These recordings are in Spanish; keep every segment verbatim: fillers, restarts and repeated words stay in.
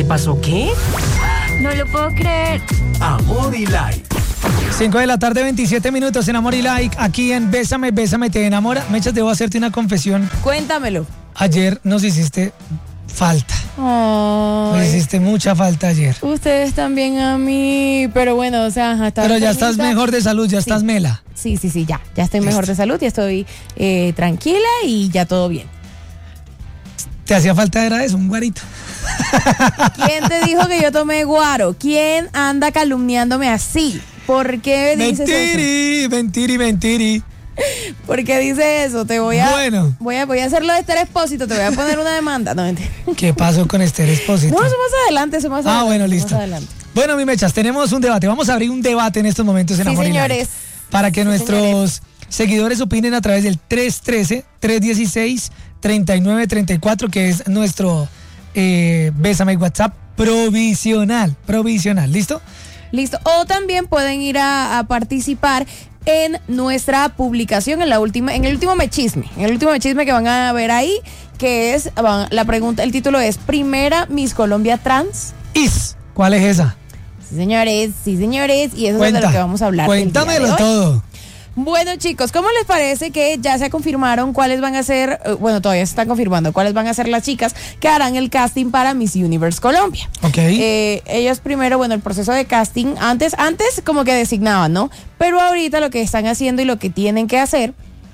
pasó qué? No lo puedo creer. Amor y Like. cinco de la tarde, veintisiete minutos en Amor y Like, aquí en Bésame, Bésame, te enamora. Mechas, debo hacerte una confesión. Cuéntamelo. Ayer nos hiciste falta. Ay. Nos hiciste mucha falta ayer. Ustedes también a mí, pero bueno, o sea, hasta Pero ya estás mejor de salud, ya sí. estás mela. Sí, sí, sí, ya. Ya estoy Listo. mejor de salud, ya estoy eh, tranquila y ya todo bien. Te hacía falta, era eso, un guarito. ¿Quién te dijo que yo tomé guaro? ¿Quién anda calumniándome así? ¿Por qué dices Mentiri, eso? mentiri, mentiri. ¿Por qué dices eso? Te voy a, Bueno. voy a voy a hacerlo de Esther Expósito, te voy a poner una demanda. No, mentira. ¿Qué pasó con Esther Expósito? No, eso más adelante, eso más Ah, adelante. bueno, eso listo. Más adelante. Bueno, mi Mechas, tenemos un debate. Vamos a abrir un debate en estos momentos en Sí, Amor y Like, señores. para que Sí, nuestros señores. seguidores opinen a través del tres uno tres, tres uno seis, tres nueve tres cuatro, que es nuestro eh, Bésame WhatsApp provisional. Provisional, ¿listo? Listo. O también pueden ir a, a participar en nuestra publicación en la última, en el último mechisme, en el último mechisme que van a ver ahí, que es van, la pregunta, el título es ¿Primera Miss Colombia Trans? Is, ¿cuál es esa? Sí, señores, sí, señores, y eso Cuenta, es de lo que vamos a hablar. el día de Cuéntamelo hoy. todo. Bueno, chicos, ¿cómo les parece que ya se confirmaron cuáles van a ser, eh, bueno, todavía se están confirmando cuáles van a ser las chicas que harán el casting para Miss Universe Colombia? Ok. Eh, ellas primero, bueno, el proceso de casting, antes, antes como que designaban, ¿no? Pero ahorita lo que están haciendo y lo que tienen que hacer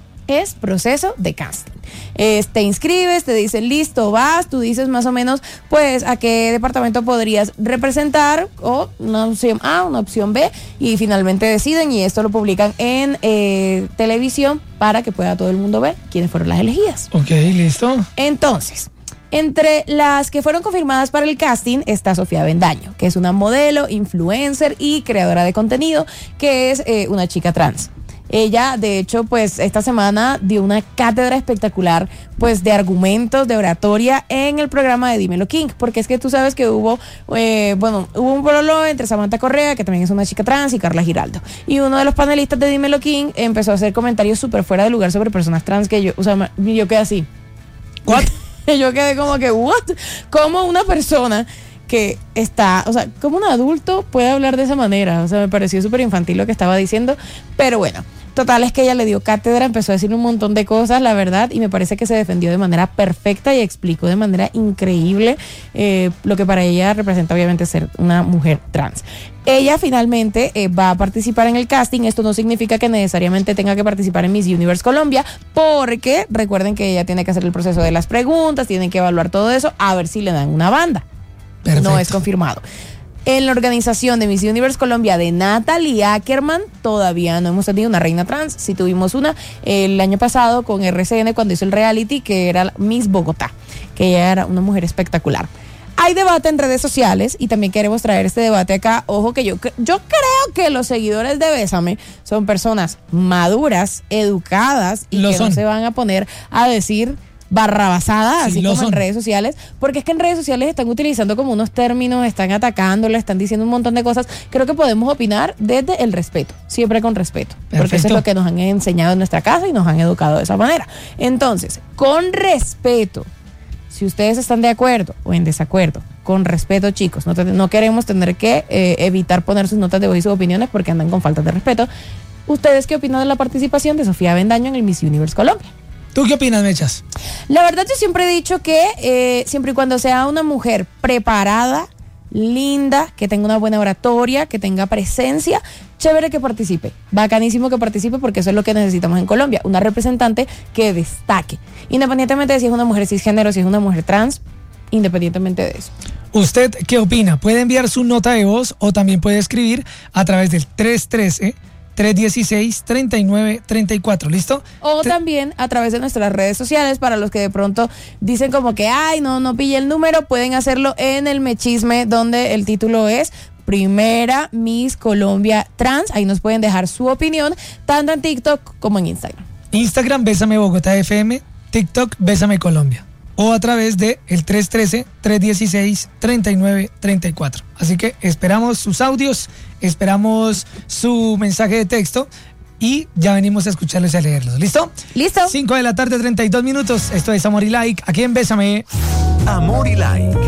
es proceso de casting. Eh, te inscribes, te dicen listo, vas, tú dices más o menos pues a qué departamento podrías representar, o una opción A, una opción B, y finalmente deciden, y esto lo publican en eh, televisión para que pueda todo el mundo ver quiénes fueron las elegidas. Ok, listo. Entonces, entre las que fueron confirmadas para el casting está Sofía Bendaño, que es una modelo, influencer y creadora de contenido, que es eh, una chica trans. Ella, de hecho, pues esta semana dio una cátedra espectacular, pues de argumentos, de oratoria en el programa de Dímelo King, porque es que tú sabes que hubo, eh, bueno, hubo un prólogo entre Samantha Correa, que también es una chica trans, y Carla Giraldo. Y uno de los panelistas de Dímelo King empezó a hacer comentarios súper fuera de lugar sobre personas trans que yo, o sea, yo quedé así. ¿What? Yo quedé como que, ¿what? ¿Cómo una persona que está, o sea, como un adulto puede hablar de esa manera? O sea, me pareció súper infantil lo que estaba diciendo, pero bueno. Total, es que ella le dio cátedra, empezó a decir un montón de cosas, la verdad, y me parece que se defendió de manera perfecta y explicó de manera increíble eh, lo que para ella representa obviamente ser una mujer trans. Ella finalmente eh, va a participar en el casting. Esto no significa que necesariamente tenga que participar en Miss Universe Colombia, porque recuerden que ella tiene que hacer el proceso de las preguntas, tienen que evaluar todo eso, a ver si le dan una banda. Perfecto. No es confirmado. En la organización de Miss Universe Colombia de Natalie Ackerman todavía no hemos tenido una reina trans. Sí tuvimos una el año pasado con R C N cuando hizo el reality, que era Miss Bogotá, que ella era una mujer espectacular. Hay debate en redes sociales y también queremos traer este debate acá. Ojo que yo, yo creo que los seguidores de Bésame son personas maduras, educadas y Lo que son. no se van a poner a decir barrabasada, Sí, así lo como en son. redes sociales, porque es que en redes sociales están utilizando como unos términos, están atacándola, están diciendo un montón de cosas. Creo que podemos opinar desde el respeto, siempre con respeto, porque eso es Perfecto. lo que nos han enseñado en nuestra casa y nos han educado de esa manera. Entonces, con respeto, si ustedes están de acuerdo o en desacuerdo, con respeto, chicos, no, te- no queremos tener que eh, evitar poner sus notas de voz y sus opiniones porque andan con falta de respeto. ¿Ustedes qué opinan de la participación de Sofía Bendaño en el Miss Universe Colombia? ¿Tú qué opinas, Mechas? La verdad, yo siempre he dicho que eh, siempre y cuando sea una mujer preparada, linda, que tenga una buena oratoria, que tenga presencia, chévere que participe, bacanísimo que participe, porque eso es lo que necesitamos en Colombia, una representante que destaque, independientemente de si es una mujer cisgénero, si es una mujer trans, independientemente de eso. ¿Usted qué opina? Puede enviar su nota de voz o también puede escribir a través del tres uno tres, tres uno seis, tres nueve tres cuatro, ¿listo? O Te- también a través de nuestras redes sociales, para los que de pronto dicen como que, ay, no, no pillé el número, pueden hacerlo en el Mechisme, donde el título es Primera Miss Colombia Trans. Ahí nos pueden dejar su opinión, tanto en TikTok como en Instagram. Instagram, Bésame Bogotá F M, TikTok, Bésame Colombia. O a través de el tres uno tres, tres uno seis, tres nueve tres cuatro. Así que esperamos sus audios, esperamos su mensaje de texto y ya venimos a escucharlos y a leerlos. ¿Listo? ¿Listo? cinco de la tarde, treinta y dos minutos. Esto es Amor y Like, aquí en Bésame. Amor y Like.